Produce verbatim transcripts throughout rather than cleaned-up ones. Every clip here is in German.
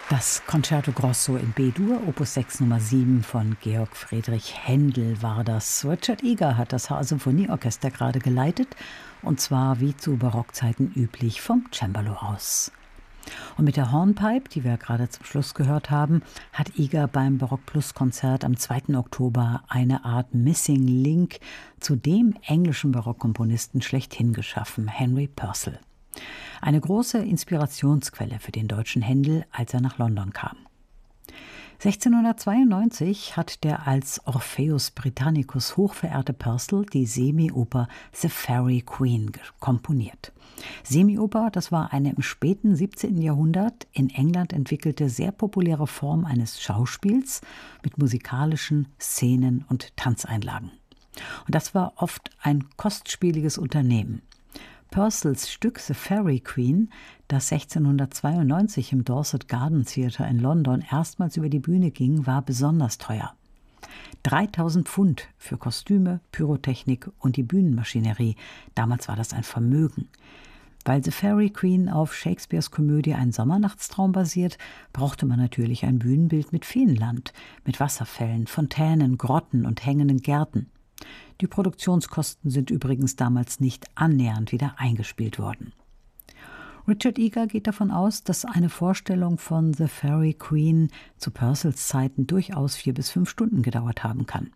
Das Concerto Grosso in B-Dur, Opus sechs Nummer sieben von Georg Friedrich Händel war das. Richard Egar hat das H-Symphonieorchester gerade geleitet, und zwar wie zu Barockzeiten üblich vom Cembalo aus. Und mit der Hornpipe, die wir gerade zum Schluss gehört haben, hat Egar beim Barock-Plus-Konzert am zweiten Oktober eine Art Missing Link zu dem englischen Barockkomponisten schlechthin geschaffen, Henry Purcell. Eine große Inspirationsquelle für den deutschen Händel, als er nach London kam. sechzehnhundertzweiundneunzig hat der als Orpheus Britannicus hochverehrte Purcell die Semioper The Faerie Queen komponiert. Semioper, das war eine im späten siebzehnten Jahrhundert in England entwickelte sehr populäre Form eines Schauspiels mit musikalischen Szenen und Tanzeinlagen. Und das war oft ein kostspieliges Unternehmen. Purcells Stück The Faerie Queen, das sechzehnhundertzweiundneunzig im Dorset Garden Theatre in London erstmals über die Bühne ging, war besonders teuer. dreitausend Pfund für Kostüme, Pyrotechnik und die Bühnenmaschinerie. Damals war das ein Vermögen. Weil The Faerie Queen auf Shakespeares Komödie Ein Sommernachtstraum basiert, brauchte man natürlich ein Bühnenbild mit Feenland, mit Wasserfällen, Fontänen, Grotten und hängenden Gärten. Die Produktionskosten sind übrigens damals nicht annähernd wieder eingespielt worden. Richard Egar geht davon aus, dass eine Vorstellung von The Faerie Queen zu Purcells Zeiten durchaus vier bis fünf Stunden gedauert haben kann.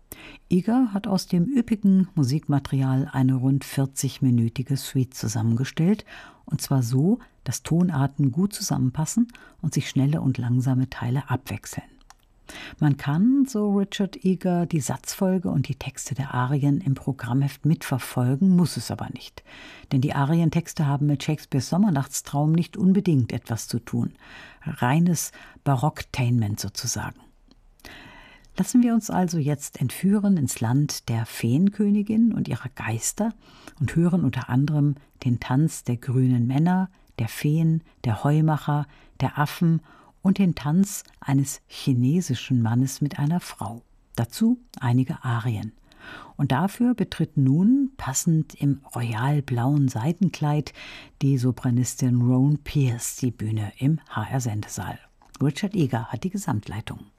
Egar hat aus dem üppigen Musikmaterial eine rund vierzigminütige Suite zusammengestellt, und zwar so, dass Tonarten gut zusammenpassen und sich schnelle und langsame Teile abwechseln. Man kann, so Richard Egar, die Satzfolge und die Texte der Arien im Programmheft mitverfolgen, muss es aber nicht. Denn die Arientexte haben mit Shakespeares Sommernachtstraum nicht unbedingt etwas zu tun. Reines Barocktainment sozusagen. Lassen wir uns also jetzt entführen ins Land der Feenkönigin und ihrer Geister und hören unter anderem den Tanz der grünen Männer, der Feen, der Heumacher, der Affen und den Tanz eines chinesischen Mannes mit einer Frau. Dazu einige Arien. Und dafür betritt nun, passend im royal-blauen Seidenkleid, die Sopranistin Rowan Pierce die Bühne im H R-Sendesaal. Richard Egar hat die Gesamtleitung.